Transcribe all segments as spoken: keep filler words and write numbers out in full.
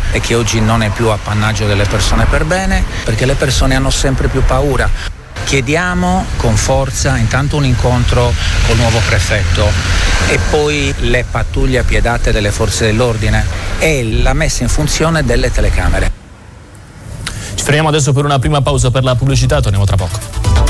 e che oggi non è più appannaggio delle persone per bene, perché le persone hanno sempre più paura. Chiediamo con forza intanto un incontro col nuovo prefetto e poi le pattuglie appiedate delle forze dell'ordine e la messa in funzione delle telecamere. Ci fermiamo adesso per una prima pausa per la pubblicità, torniamo tra poco.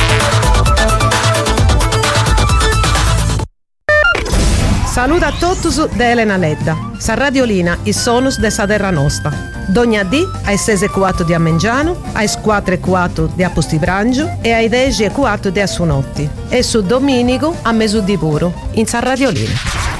Saluto a tutti da Elena Ledda. Sa Radiolina, i sonus de sa terra nostra. Dogna dì ai sei e quattro di Amengiano, ai quattro e quattro di Apostibranggio e ai dieci e quattro di Assunotti. E su Domenico a Mesù di Puro, in Sa Radiolina.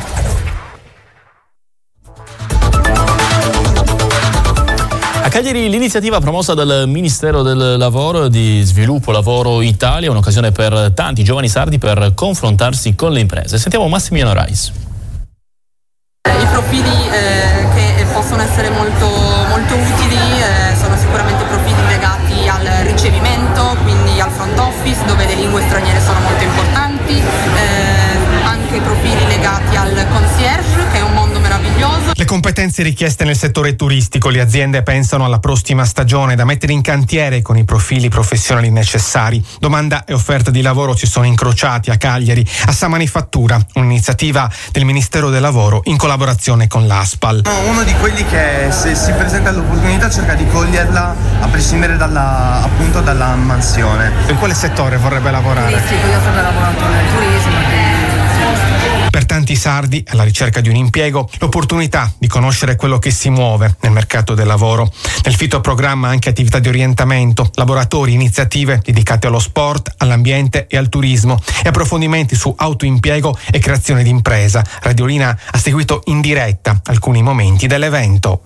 A Cagliari l'iniziativa promossa dal Ministero del Lavoro e di Sviluppo Lavoro Italia è un'occasione per tanti giovani sardi per confrontarsi con le imprese. Sentiamo Massimiliano Rais. I profili eh, che possono essere molto, molto utili eh, sono sicuramente profili legati al ricevimento, quindi al front office dove le lingue straniere sono molto importanti, eh, anche profili legati al concierge che è un mondo meraviglioso. Le competenze richieste nel settore turistico, le aziende pensano alla prossima stagione da mettere in cantiere con i profili professionali necessari. Domanda e offerta di lavoro si sono incrociati a Cagliari, a Sa Manifattura, un'iniziativa del Ministero del Lavoro in collaborazione con l'ASPAL. Uno di quelli che se si presenta l'opportunità cerca di coglierla a prescindere dalla, appunto dalla mansione. In quale settore vorrebbe lavorare? Turistico, io ho sempre lavorato nel turismo. Per tanti sardi, alla ricerca di un impiego, l'opportunità di conoscere quello che si muove nel mercato del lavoro. Nel fitoprogramma anche attività di orientamento, laboratori, iniziative dedicate allo sport, all'ambiente e al turismo e approfondimenti su autoimpiego e creazione di impresa. Radiolina ha seguito in diretta alcuni momenti dell'evento.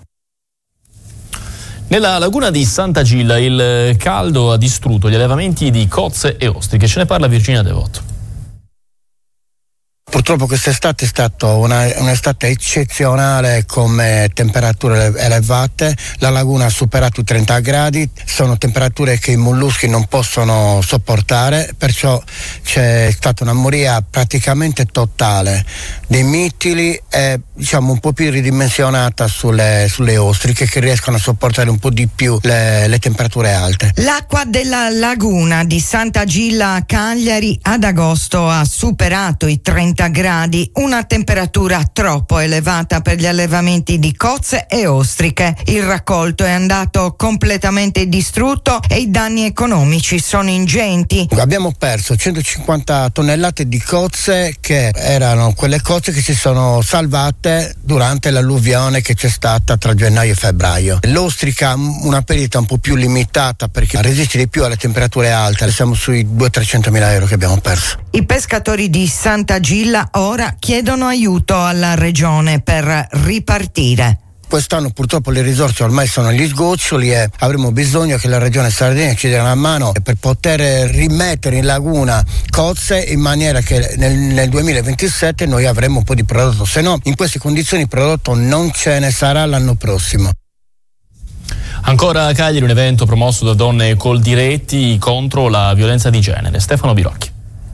Nella laguna di Sant'Agilla il caldo ha distrutto gli allevamenti di cozze e ostriche. Ce ne parla Virginia Devoto. Purtroppo quest'estate è stata una, un'estate eccezionale come temperature elevate, la laguna ha superato i trenta gradi, sono temperature che i molluschi non possono sopportare, perciò c'è stata una moria praticamente totale dei mittili e diciamo un po' più ridimensionata sulle, sulle ostriche che riescono a sopportare un po' di più le, le temperature alte. L'acqua della laguna di Sant'Agilla a Cagliari ad agosto ha superato i trenta gradi, una temperatura troppo elevata per gli allevamenti di cozze e ostriche. Il raccolto è andato completamente distrutto e i danni economici sono ingenti. Abbiamo perso centocinquanta tonnellate di cozze che erano quelle cozze che si sono salvate durante l'alluvione che c'è stata tra gennaio e febbraio. L'ostrica una perdita un po' più limitata perché resiste di più alle temperature alte, siamo sui duecento-trecento mila euro che abbiamo perso. I pescatori di Sant'Agilla ora chiedono aiuto alla regione per ripartire. Quest'anno purtroppo le risorse ormai sono agli sgoccioli e avremo bisogno che la regione Sardegna ci dia una mano per poter rimettere in laguna cozze in maniera che nel, nel duemilaventisette noi avremo un po' di prodotto, se no in queste condizioni prodotto non ce ne sarà l'anno prossimo. Ancora a Cagliari un evento promosso da Donne Coldiretti contro la violenza di genere. Stefano Birocchi.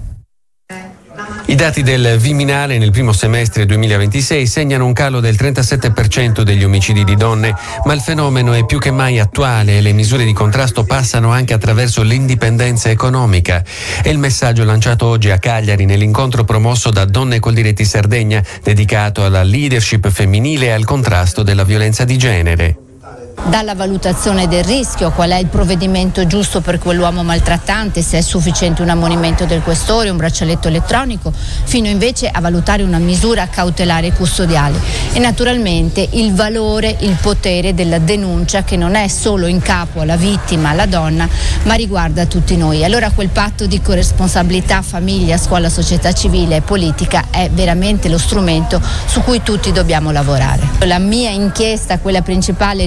I dati del Viminale nel primo semestre duemilaventisei segnano un calo del trentasette per cento degli omicidi di donne, ma il fenomeno è più che mai attuale e le misure di contrasto passano anche attraverso l'indipendenza economica. È il messaggio lanciato oggi a Cagliari nell'incontro promosso da Donne Coldiretti Sardegna, dedicato alla leadership femminile e al contrasto della violenza di genere. Dalla valutazione del rischio, qual è il provvedimento giusto per quell'uomo maltrattante, se è sufficiente un ammonimento del questore, un braccialetto elettronico, fino invece a valutare una misura cautelare e custodiale. E naturalmente il valore, il potere della denuncia che non è solo in capo alla vittima, alla donna, ma riguarda tutti noi. Allora quel patto di corresponsabilità famiglia, scuola, società civile e politica è veramente lo strumento su cui tutti dobbiamo lavorare. La mia inchiesta, quella principale, riguarda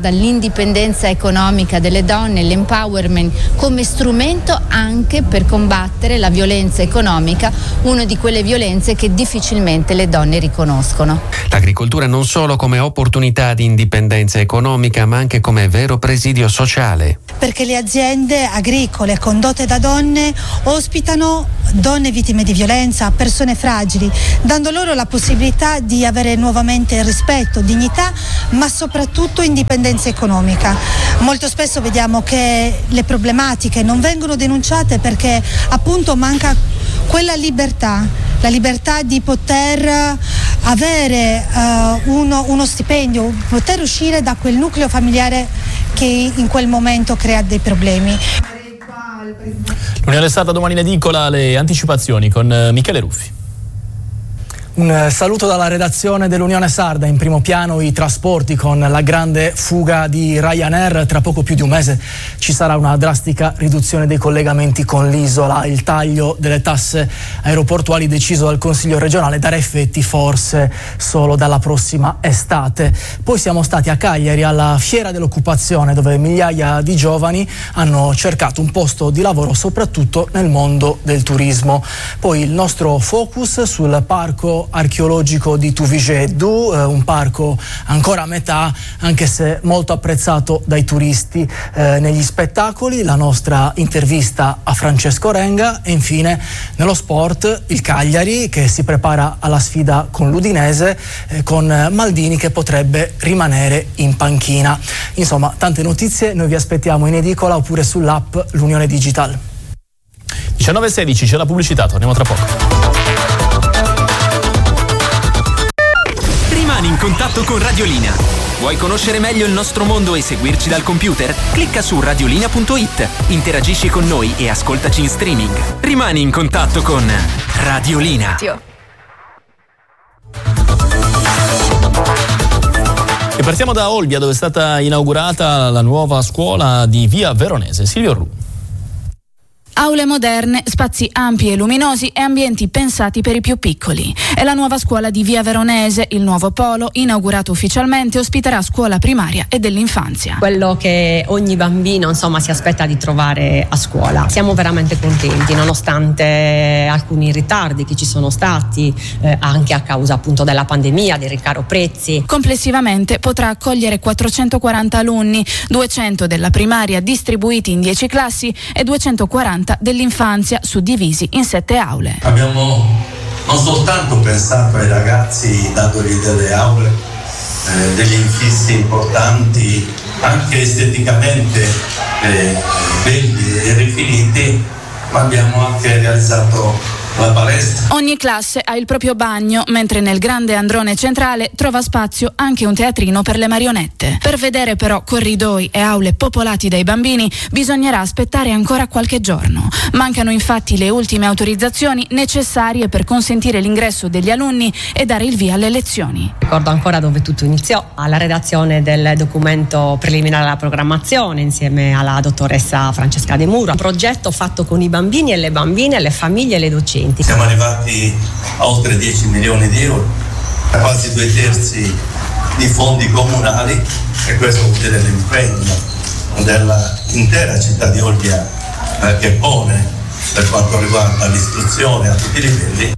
riguarda l'indipendenza economica delle donne, l'empowerment come strumento anche per combattere la violenza economica, una di quelle violenze che difficilmente le donne riconoscono. L'agricoltura non solo come opportunità di indipendenza economica, ma anche come vero presidio sociale. Perché le aziende agricole condotte da donne ospitano donne vittime di violenza, persone fragili, dando loro la possibilità di avere nuovamente rispetto, dignità, ma soprattutto indipendenza economica. Molto spesso vediamo che le problematiche non vengono denunciate perché appunto manca quella libertà, la libertà di poter avere uh, uno, uno stipendio, poter uscire da quel nucleo familiare che in quel momento crea dei problemi. L'Unione Sarda domani in edicola, le anticipazioni con Michele Ruffi. Un saluto dalla redazione dell'Unione Sarda. In primo piano i trasporti con la grande fuga di Ryanair. Tra poco più di un mese ci sarà una drastica riduzione dei collegamenti con l'isola. Il taglio delle tasse aeroportuali deciso dal Consiglio regionale darà effetti forse solo dalla prossima estate. Poi siamo stati a Cagliari alla Fiera dell'Occupazione, dove migliaia di giovani hanno cercato un posto di lavoro soprattutto nel mondo del turismo. Poi il nostro focus sul parco archeologico di Tuvigeddu, eh, un parco ancora a metà, anche se molto apprezzato dai turisti eh, negli spettacoli. La nostra intervista a Francesco Renga e infine nello sport il Cagliari che si prepara alla sfida con l'Udinese, eh, con Maldini che potrebbe rimanere in panchina. Insomma, tante notizie, noi vi aspettiamo in edicola oppure sull'app L'Unione Digital. diciannove e sedici, c'è la pubblicità, torniamo tra poco. In contatto con Radiolina. Vuoi conoscere meglio il nostro mondo e seguirci dal computer? Clicca su radiolina punto it, interagisci con noi e ascoltaci in streaming. Rimani in contatto con Radiolina. E partiamo da Olbia, dove è stata inaugurata la nuova scuola di Via Veronese. Silvio Ru. Aule moderne, spazi ampi e luminosi e ambienti pensati per i più piccoli. È la nuova scuola di Via Veronese, il nuovo polo, inaugurato ufficialmente, ospiterà scuola primaria e dell'infanzia. Quello che ogni bambino insomma si aspetta di trovare a scuola. Siamo veramente contenti, nonostante alcuni ritardi che ci sono stati, eh, anche a causa appunto della pandemia, del rincaro prezzi. Complessivamente potrà accogliere quattrocentoquaranta alunni, duecento della primaria distribuiti in dieci classi e duecentoquaranta dell'infanzia suddivisi in sette aule. Abbiamo non soltanto pensato ai ragazzi dandogli delle aule, eh, degli infissi importanti, anche esteticamente eh, belli e rifiniti, ma abbiamo anche realizzato la palestra. Ogni classe ha il proprio bagno, mentre nel grande androne centrale trova spazio anche un teatrino per le marionette. Per vedere però corridoi e aule popolati dai bambini bisognerà aspettare ancora qualche giorno. Mancano infatti le ultime autorizzazioni necessarie per consentire l'ingresso degli alunni e dare il via alle lezioni. Ricordo ancora dove tutto iniziò, alla redazione del documento preliminare alla programmazione insieme alla dottoressa Francesca De Muro. Un progetto fatto con i bambini e le bambine, le famiglie e le docenti. Siamo arrivati a oltre dieci milioni di euro, quasi due terzi di fondi comunali, e questo vuol dire l'impegno dell'intera città di Olbia eh, che pone per quanto riguarda l'istruzione a tutti i livelli.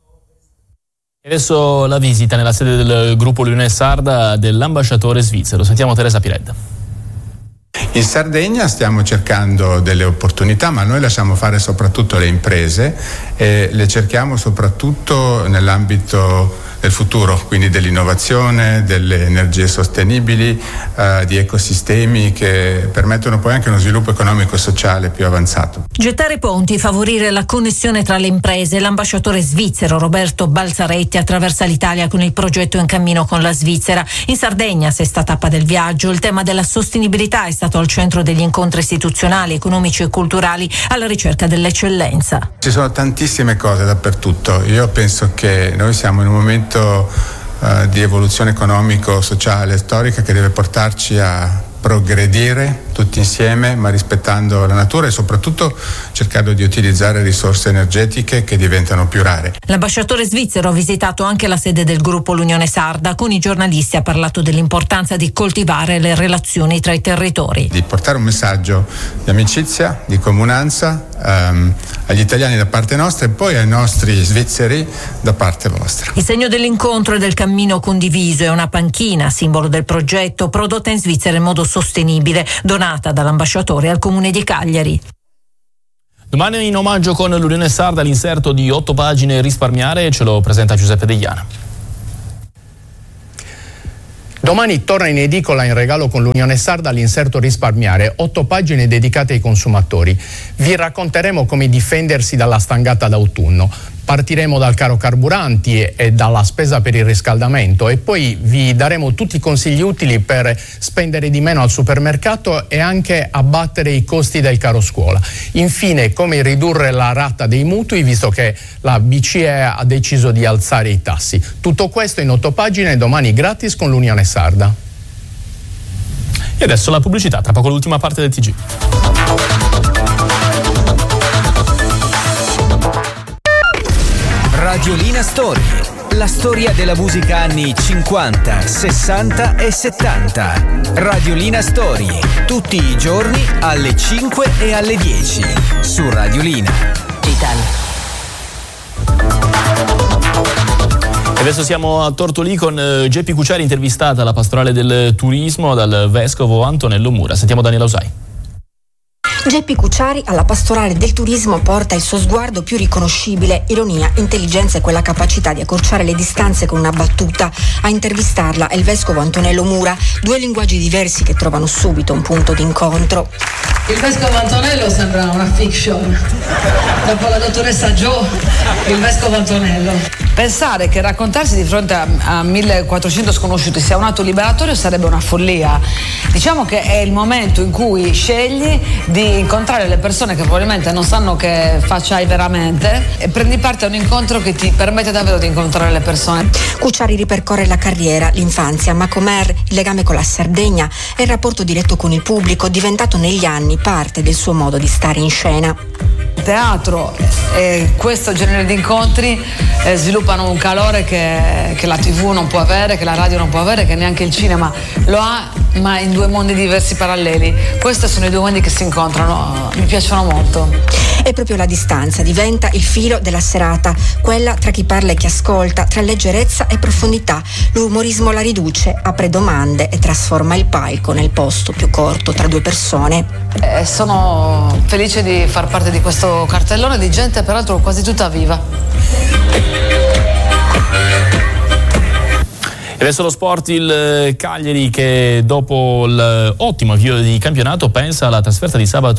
Adesso la visita nella sede del gruppo L'Unione Sarda dell'ambasciatore svizzero. Sentiamo Teresa Pirelda. In Sardegna stiamo cercando delle opportunità, ma noi lasciamo fare soprattutto le imprese e le cerchiamo soprattutto nell'ambito del futuro, quindi dell'innovazione, delle energie sostenibili, eh, di ecosistemi che permettono poi anche uno sviluppo economico e sociale più avanzato. Gettare ponti, favorire la connessione tra le imprese. L'ambasciatore svizzero Roberto Balzaretti attraversa l'Italia con il progetto In cammino con la Svizzera. In Sardegna, sesta tappa del viaggio, il tema della sostenibilità è stato al centro degli incontri istituzionali, economici e culturali alla ricerca dell'eccellenza. Ci sono tantissime cose dappertutto. Io penso che noi siamo in un momento uh, di evoluzione economico, sociale, storica che deve portarci a progredire tutti insieme, ma rispettando la natura e soprattutto cercando di utilizzare risorse energetiche che diventano più rare. L'ambasciatore svizzero ha visitato anche la sede del gruppo L'Unione Sarda. Con i giornalisti ha parlato dell'importanza di coltivare le relazioni tra i territori. Di portare un messaggio di amicizia, di comunanza ehm, agli italiani da parte nostra e poi ai nostri svizzeri da parte vostra. Il segno dell'incontro e del cammino condiviso è una panchina, simbolo del progetto, prodotta in Svizzera in modo sostenibile, donata dall'ambasciatore al comune di Cagliari. Domani in omaggio con l'Unione Sarda l'inserto di otto pagine Risparmiare, ce lo presenta Giuseppe Degliana. Domani torna in edicola in regalo con l'Unione Sarda l'inserto Risparmiare, otto pagine dedicate ai consumatori. Vi racconteremo come difendersi dalla stangata d'autunno. Partiremo dal caro carburanti e dalla spesa per il riscaldamento e poi vi daremo tutti i consigli utili per spendere di meno al supermercato e anche abbattere i costi del caro scuola. Infine, come ridurre la rata dei mutui visto che la B C E ha deciso di alzare i tassi. Tutto questo in otto pagine domani gratis con l'Unione Sarda. E adesso la pubblicità, tra poco l'ultima parte del T G. Radiolina Story, la storia della musica anni cinquanta, sessanta e settanta. Radiolina Story, tutti i giorni alle cinque e alle dieci su Radiolina. Italia. E adesso siamo a Tortolì con uh, Geppi Cucciari, intervistata alla pastorale del turismo dal vescovo Antonello Mura. Sentiamo Daniela Usai. Geppi Cucciari alla pastorale del turismo porta il suo sguardo più riconoscibile, ironia, intelligenza e quella capacità di accorciare le distanze con una battuta. A intervistarla è il vescovo Antonello Mura, due linguaggi diversi che trovano subito un punto d'incontro. Il vescovo Antonello sembra una fiction, dopo la dottoressa Jo, il vescovo Antonello. Pensare che raccontarsi di fronte a, a millequattrocento sconosciuti sia un atto liberatorio sarebbe una follia. Diciamo che è il momento in cui scegli di incontrare le persone che probabilmente non sanno che faccia hai veramente e prendi parte a un incontro che ti permette davvero di incontrare le persone. Cucciari ripercorre la carriera, l'infanzia, ma com'è il legame con la Sardegna e il rapporto diretto con il pubblico, diventato negli anni parte del suo modo di stare in scena. Il teatro e questo genere di incontri eh, sviluppano un calore che, che la tivù non può avere, che la radio non può avere, che neanche il cinema lo ha, ma in due mondi diversi paralleli. Questi sono i due mondi che si incontrano, mi piacciono molto. E proprio la distanza diventa il filo della serata, quella tra chi parla e chi ascolta, tra leggerezza e profondità. L'umorismo la riduce, apre domande e trasforma il palco nel posto più corto tra due persone. Eh, sono felice di far parte di questo cartellone di gente peraltro quasi tutta viva. E adesso lo sport, il Cagliari che dopo l'ottimo avvio di campionato pensa alla trasferta di sabato